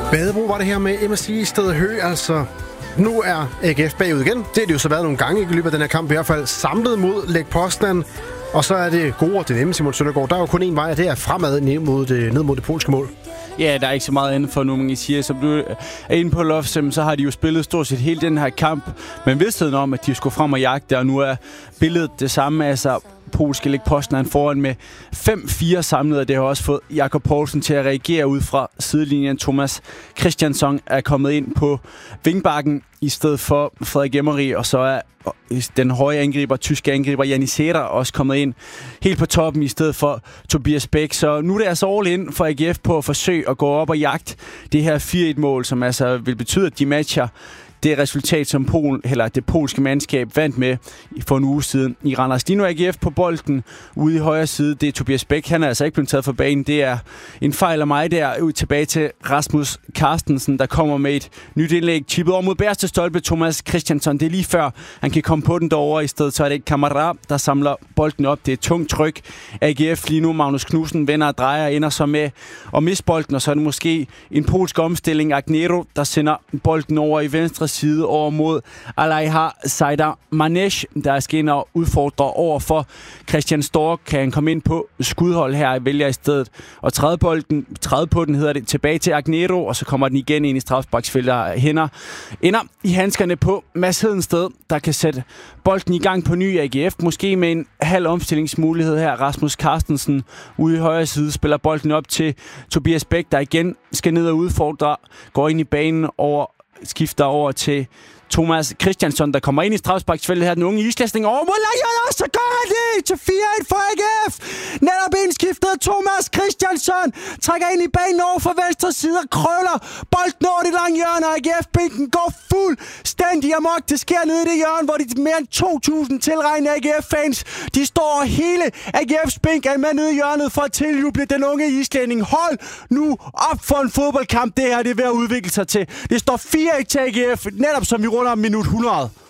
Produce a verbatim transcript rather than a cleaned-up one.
Badebro var det her med M S I i stedet Hø, altså. Nu er A G F bagud igen. Det har det jo så været nogle gange i løbet af den her kamp, i hvert fald samlet mod Lech Poznan. Og så er det gode og det nemme, Simon Søndergaard. Der er jo kun én vej, og det er fremad ned mod det, ned mod det polske mål. Ja, der er ikke så meget andet for nu, man kan sige. Som du er inde på, Lofsem, så har de jo spillet stort set hele den her kamp. Men vidstheden om, at de skulle frem og jagte, og nu er billedet det samme. Altså, polske Lech Poznan foran med fem fire samlet, og det har også fået Jakob Poulsen til at reagere ud fra sidelinjen. Thomas Christiansson er kommet ind på vingbakken i stedet for Frederik Emery, og så er den høje angriber, tyske angriber Janis Seder også kommet ind helt på toppen i stedet for Tobias Bæk. Så nu er det altså all in for A G F på at forsøge at gå op og jagte det her fire et mål, som altså vil betyde, at de matcher det resultat, som Polen, eller det polske mandskab vandt med for en uge siden i Randers. Lige nu er A G F på bolden ude i højre side. Det er Tobias Bæk. Han er altså ikke blevet taget fra banen. Det er en fejl af mig der. Ud tilbage til Rasmus Carstensen, der kommer med et nyt indlæg. Chippet over mod bagerste stolpe. Thomas Christiansson. Det er lige før han kan komme på den derovre. I stedet så er det Kamara, der samler bolden op. Det er et tungt tryk. A G F lige nu. Magnus Knudsen vender og drejer, ender så med at miste bolden. Og så er det måske en polsk omstilling. Agnero, der sender bolden over i venstre side over mod Alejha Saidarmanesh, der skal ind og udfordre over for Christian Stork. Kan han komme ind på skudhold her, vælger i stedet og træde bolden, træde på den, hedder det, tilbage til Agnero, og så kommer den igen ind i strafsparksfeltet. Hænder ender i handskerne på Mads Hedensted, der kan sætte bolden i gang på ny. A G F måske med en halv omstillingsmulighed her. Rasmus Carstensen ude i højre side spiller bolden op til Tobias Bæk, der igen skal ned og udfordre, går ind i banen over skifter over til Thomas Christiansson, der kommer ind i strafsparksfeltet her. Den unge islæsning over mod Lejren, og så gør han det til fire et for A G F. Netop indskiftet Thomas Christiansson trækker ind i banen over for venstre side og krøller bolden over det lange hjørne, og A G F-bænken går fuldstændig amok. Det sker nede i det hjørne, hvor de mere end to tusind tilregnede A G F-fans, de står hele A G F's bænk er med nede i hjørnet for at tiljuble den unge islænding. Hold nu op for en fodboldkamp. Det her det er ved at udvikle sig til. Det står fire et til A G F, netop som vi runder om minut hundrede.